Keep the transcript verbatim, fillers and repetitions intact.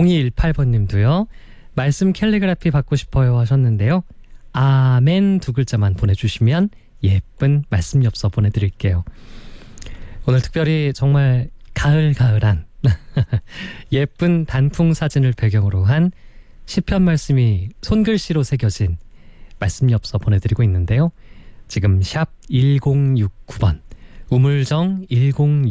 공이일팔 번님도요. 말씀 캘리그라피 받고 싶어요 하셨는데요. 아멘 두 글자만 보내주시면 예쁜 말씀 엽서 보내드릴게요. 오늘 특별히 정말 가을가을한 예쁜 단풍 사진을 배경으로 한 시편 말씀이 손글씨로 새겨진 말씀 엽서 보내드리고 있는데요. 지금 샵 일공육구 번 우물정 일공육구